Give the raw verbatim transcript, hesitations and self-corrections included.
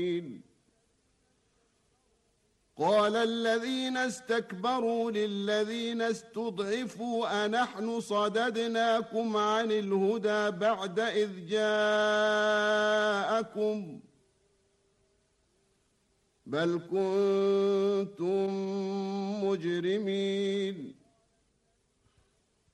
قال الذين استكبروا للذين استضعفوا أنحن صددناكم عن الهدى بعد إذ جاءكم بل كنتم مجرمين